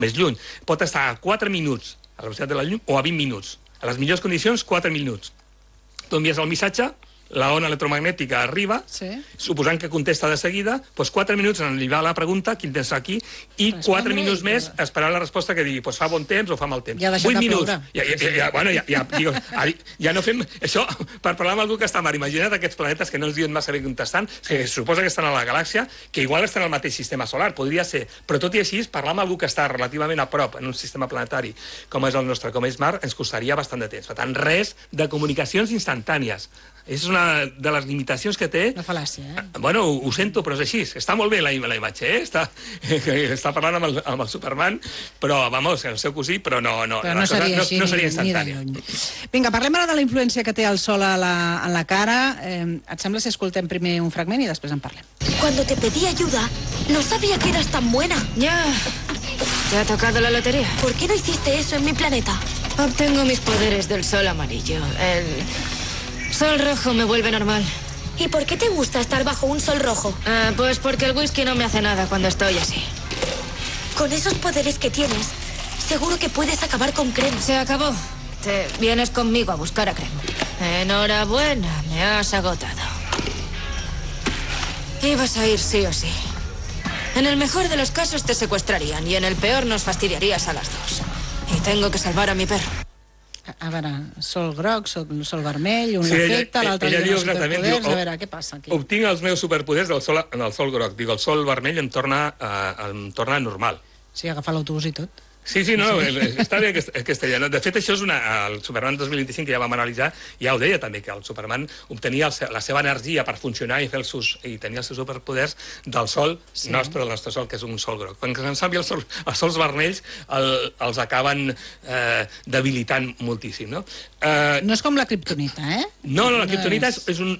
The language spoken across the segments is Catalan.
més lluny. Pot estar a 4 minuts a la velocitat de la llum o a 20 minuts. A les millors condicions, 4 minuts. Tu envies el missatge, la ona electromagnètica arriba, suposant que contesta de seguida, doncs 4 minuts en arribar a la pregunta, quin temps aquí, i 4 minuts més esperant la resposta que digui, doncs fa bon temps o fa mal temps. 8 minuts. Ja no fem... Això, per parlar amb algú que està mar, imagina't aquests planetes que no ens diuen massa bé contestant, que suposa que estan a la galàxia, que igual estan al mateix sistema solar, podria ser, però tot i així, parlar amb algú que està relativament a prop en un sistema planetari com és el nostre, com és Mar, ens costaria bastant de temps. Per tant, res de comunicacions instantànies. És una de les limitacions que té... Una fal·làcia, eh? Bueno, ho sento, però és així. Està molt bé la imatge, eh? Està parlant amb el Superman, però, vamos, el seu cosí, però no seria instantània. Vinga, parlem ara de la influència que té el sol en la cara. Et sembla si escoltem primer un fragment i després en parlem? Cuando te pedí ayuda, no sabía que eras tan buena. Ya. ¿Te ha tocado la lotería? ¿Por qué no hiciste eso en mi planeta? Obtengo mis poderes del sol amarillo. El sol rojo me vuelve normal. ¿Y por qué te gusta estar bajo un sol rojo? Pues porque el whisky no me hace nada cuando estoy así. Con esos poderes que tienes, seguro que puedes acabar con Krem. Se acabó. Te vienes conmigo a buscar a Krem. Enhorabuena, me has agotado. Ibas a ir sí o sí. En el mejor de los casos te secuestrarían y en el peor nos fastidiarías a las dos. Y tengo que salvar a mi perro. A veure, sol groc, sol vermell, un l'efecte, l'altre diu superpoders, a veure, què passa aquí? Obtinc els meus superpoders en el sol groc. Diu, el sol vermell em torna normal. Sí, agafar l'autobús i tot. Sí, no, està bé aquesta idea. De fet, això és el Superman 2025 que ja vam analitzar, ja ho deia també, que el Superman obtenia la seva energia per funcionar i tenia els seus superpoders del sol nostre, del nostre sol, que és un sol groc. Quan en canvi els sols vermells els acaben debilitant moltíssim, no? No és com la kriptonita, eh? No, la kriptonita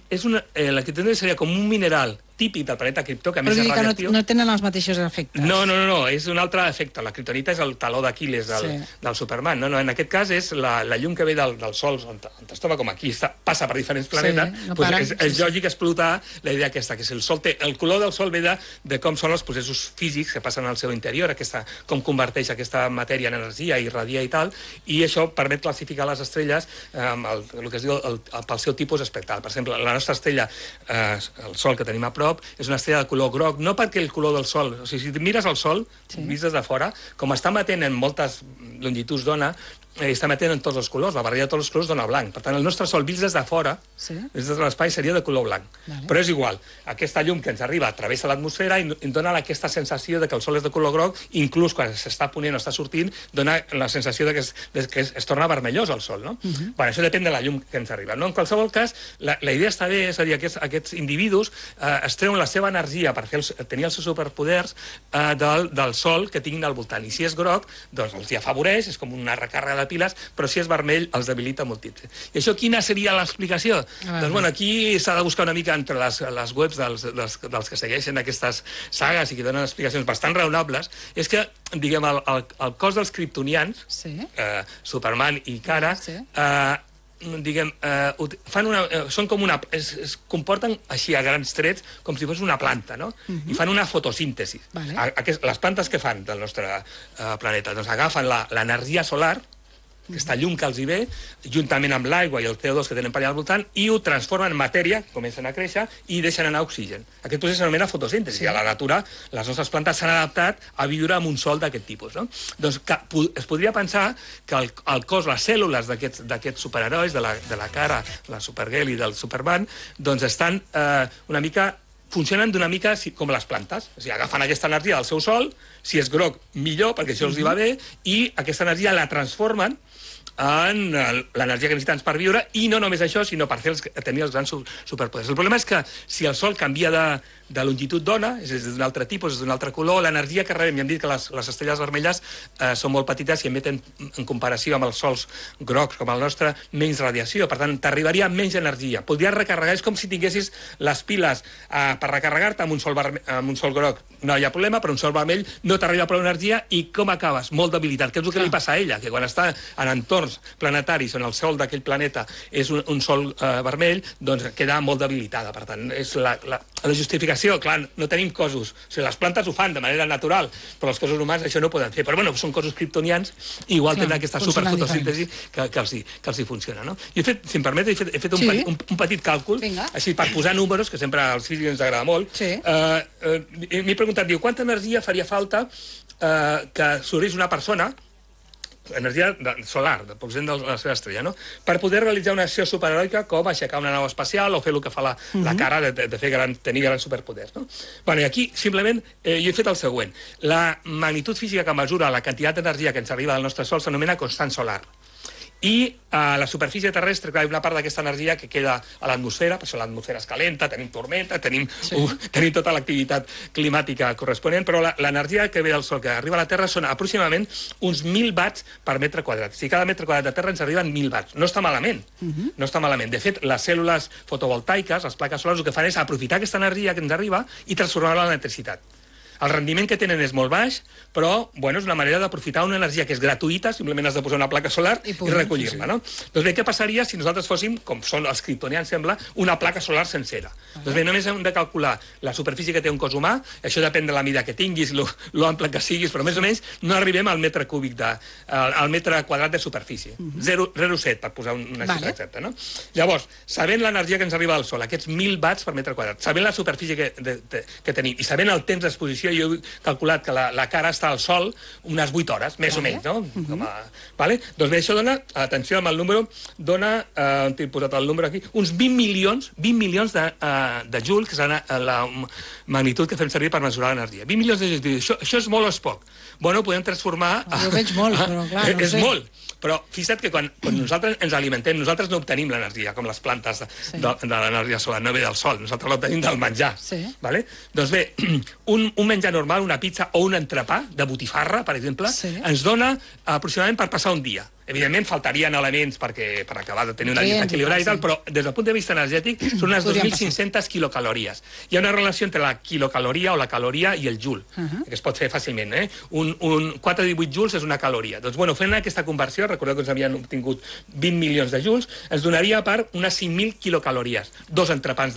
la kriptonita seria com un mineral típic del planeta Krypton, que a més és radioactiu. No tenen els mateixos efectes. No, és un altre efecte. La kriptonita és el taló d'Aquil·les del Superman. No, en aquest cas és la llum que ve del Sol, on es troba com aquí, passa per diferents planetes, és lògic explotar la idea aquesta, que si el Sol té... El color del Sol ve de com són els processos físics que passen al seu interior, com converteix aquesta matèria en energia i radia i tal, i això permet classificar les estrelles el que es diu pel seu tipus espectral. Per exemple, la nostra estrella, el Sol que tenim a prop, és una estrella de color groc, no perquè el color del Sol... O sigui, si mires el Sol, vist des de fora, com està emetent en moltes longituds d'ona, està emetent en tots els colors, la barreja de tots els colors dona blanc. Per tant, el nostre Sol, vist des de fora, des de l'espai, seria de color blanc. Però és igual, aquesta llum que ens arriba travessa l'atmosfera i dona aquesta sensació de que el Sol és de color groc, inclús quan s'està ponent o està sortint, dona la sensació de que es torna vermellós el Sol, no? Això depèn de la llum que ens arriba. En qualsevol cas, la idea està bé, és a dir, aquests individus es treuen la seva energia per tenir els seus superpoders del Sol que tinguin al voltant. I si és groc, doncs els hi afavoreix, és com una recàrrega de piles, però si és vermell els debilita moltíssim. I això quina seria l'explicació? Doncs bueno, aquí s'ha de buscar una mica entre les webs dels que segueixen aquestes sagues i que donen explicacions bastant raonables, és que, diguem, el cos dels kryptonians, Superman i Kara, diguem, són com una... es comporten així a grans trets com si fos una planta, no? I fan una fotosíntesi. Les plantes que fan del nostre planeta? Doncs agafen l'energia solar, aquesta llum que els hi ve, juntament amb l'aigua i el CO2 que tenen per allà al voltant, i ho transformen en matèria, comencen a créixer, i deixen anar oxigen. Aquest procés s'anomena fotosíntesi. A la natura, les nostres plantes s'han adaptat a viure amb un sol d'aquest tipus, no? Doncs es podria pensar que el cos, les cèl·lules d'aquests superherois, de la Kara, la Supergirl i del Superman, doncs estan una mica... funcionen d'una mica com les plantes. O sigui, agafen aquesta energia del seu sol, si és groc, millor, perquè això els hi va bé, i aquesta energia la transformen en l'energia que necessiten per viure, i no només això, sinó per tenir els grans superpoders. El problema és que si el Sol canvia de longitud d'ona, és d'un altre tipus, és d'un altre color, l'energia que rebem, ja hem dit que les estrelles vermelles són molt petites i emeten, en comparació amb els sols grocs com el nostre, menys radiació. Per tant, t'arribaria menys energia. Podries recarregar, és com si tinguessis les piles per recarregar-te amb un sol groc. No hi ha problema, però un sol vermell no t'arriba prou energia i com acabes? Molt debilitat, que és el que li passa a ella, que quan està en entorns planetaris on el sol d'aquell planeta és un sol vermell, doncs queda molt debilitada. Per tant, és la justificació. Clar, no tenim cossos. O sigui, les plantes ho fan de manera natural, però els cossos humans això no ho poden fer. Però bueno, són cossos kryptonians i igual tenen aquesta superfotosíntesi que els hi funciona, no? I si em permet, he fet un petit càlcul, així per posar números, que sempre als físics ens agrada molt. M'he preguntat, diu, quanta energia faria falta que sorgís una persona, energia solar, de procent de la seva estrella, no? Per poder realitzar una acció superheroica com aixecar una nau espacial o fer el que fa la cara de tenir grans superpoders, no? Bueno, i aquí, simplement, jo he fet el següent. La magnitud física que mesura la quantitat d'energia que ens arriba del nostre Sol s'anomena constant solar. I a la superfície terrestre, clar, hi ha una part d'aquesta energia que queda a l'atmosfera, per això l'atmosfera es calenta, tenim tormenta, tenim tota l'activitat climàtica corresponent, però l'energia que ve del Sol, que arriba a la Terra, són aproximadament uns 1.000 watts per metre quadrat. Si cada metre quadrat de Terra ens arriben 1.000 watts. No està malament. No està malament. De fet, les cèl·lules fotovoltaiques, les plaques solars, el que fan és aprofitar aquesta energia que ens arriba i transformar-la en electricitat. El rendiment que tenen és molt baix, però bueno, és una manera d'aprofitar una energia que és gratuïta, simplement has de posar una placa solar i recollir-la, no? Doncs bé, què passaria si nosaltres fóssim, com són els kryptonians, sembla, una placa solar sencera? Doncs bé, només hem de calcular la superfície que té un cos humà, això depèn de la mida que tinguis, l'ample que siguis, però més o menys no arribem al metre cúbic, al metre quadrat de superfície. 0,7, per posar una xifra exacta, no? Llavors, sabent l'energia que ens arriba al Sol, aquests 1.000 watts per metre quadrat, sabent la superfície que tenim i sabent el temps d'exposició, jo he calculat que la cara està al Sol unes 8 hores, més o menys, no? Doncs bé, això dona, atenció amb el número, dona, on he posat el número aquí, uns 20 milions de joules, que és la magnitud que fem servir per mesurar l'energia. 20 milions de joules. Això és molt o és poc? Bueno, podem transformar... Jo veig molt, però clar, no sé. És molt. Però fixa't que quan nosaltres ens alimentem, nosaltres no obtenim l'energia, com les plantes de l'energia solar, no ve del sol, nosaltres l'obtenim del menjar. Doncs bé, un menjar normal, una pizza o un entrepà de botifarra, per exemple, ens dona aproximadament per passar un dia. Evidentment, faltarien elements per acabar de tenir una dieta equilibrada i tal, però des del punt de vista energètic són unes 2.500 quilocalories. Hi ha una relació entre la quilocaloria o la caloria i el joule, que es pot fer fàcilment. 4,18 joules és una caloria. Doncs, bueno, fent aquesta conversió, recordeu que ens havien obtingut 20 milions de joules, ens donaria per unes 5.000 quilocalories. 2 entrepans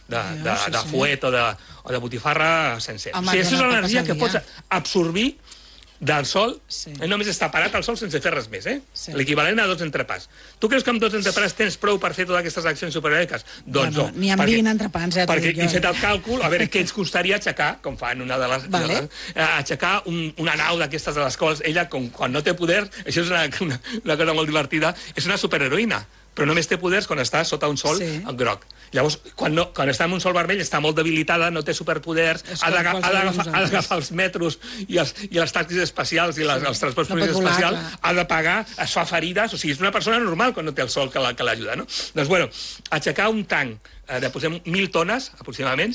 de fuet o de botifarra sencer. O sigui, això és l'energia que pots absorbir del Sol, només està parat al Sol sense fer res més, l'equivalent a 2 entrepans. Tu creus que amb 2 entrepans tens prou per fer totes aquestes accions superheroiques? Doncs no. N'hi ha 20 entrepans, perquè he fet el càlcul, a veure què ens costaria aixecar, com fan una de les... aixecar una nau d'aquestes de les quals ella, quan no té poder, això és una cosa molt divertida, és una superheroïna, però només té poders quan està sota un sol groc. Llavors, quan està en un sol vermell, està molt debilitada, no té superpoders, ha d'agafar els metros i els taxis espacials i els transports públics espacials, ha de pagar, es fa ferides, o sigui, és una persona normal quan no té el sol que l'ajuda, no? Doncs, bueno, aixecar un tanc de, posem, 1.000 tones, aproximadament,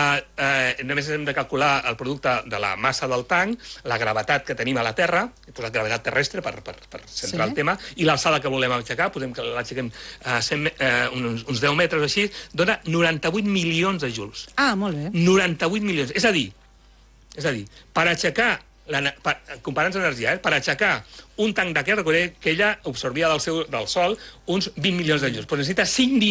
només hem de calcular el producte de la massa del tanc, la gravetat que tenim a la Terra, he posat gravetat terrestre per centrar el tema, i l'alçada que volem aixecar, posem que l'aixequem uns 10 metres o així, dona 98 milions de joules. Ah, molt bé. 98 milions. És a dir, per aixecar, comparant energia, per aixecar un tanc d'aquest, recordeu que ella absorbia del Sol uns 20 milions de joules. Però necessita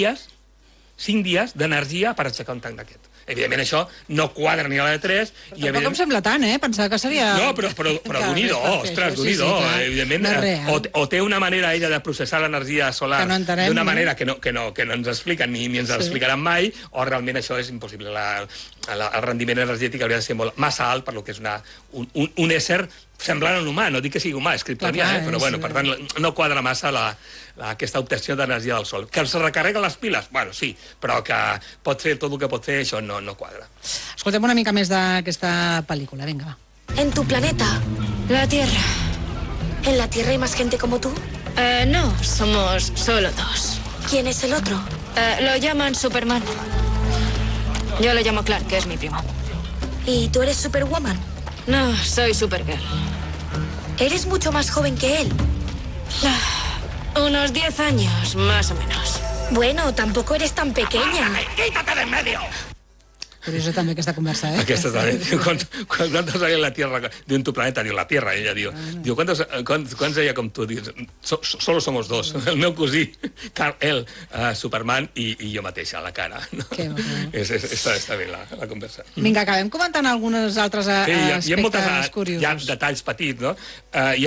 5 dies d'energia per aixecar un tanc d'aquest. Evidentment, això no quadra ni a la de 3. Tampoc em sembla tant, Pensava que seria... No, però d'un-hi-do, ostres, d'un-hi-do. Evidentment, o té una manera ella de processar l'energia solar d'una manera que no ens expliquen ni ens explicaran mai, o realment això és impossible. El rendiment energètic hauria de ser massa alt per lo que és un ésser semblant a un humà, no dic que sigui humà, és criptonià, però bueno, per tant no quadra massa aquesta obtenció d'energia del Sol. Que es recarrega les piles? Bueno, sí, però que pot fer tot el que pot fer, això no quadra. Escoltem una mica més d'aquesta pel·lícula, vinga, va. En tu planeta, La Tierra. ¿en la Tierra hay más gente como tú? No, somos solo 2. ¿Quién es el otro? Lo llaman Superman. Yo lo llamo Clark, que es mi primo. ¿Y tú eres Superwoman? No, soy Supergirl. Eres mucho más joven que él. Unos 10 años, más o menos. Bueno, tampoco eres tan pequeña. ¡Quítate de en medio! Curiosa també aquesta conversa, eh? Aquesta també. ¿Cuántos hay en la Tierra? En tu planeta, diu, la Tierra, ella diu. Diu, ¿cuántos hay com tu? Diu, solo somos dos. El meu cosí, Kal-El, Superman, i jo mateixa, a la cara. Està bé la conversa. Vinga, acabem comentant alguns altres aspectes curiosos. Hi ha detalls petits, no? Hi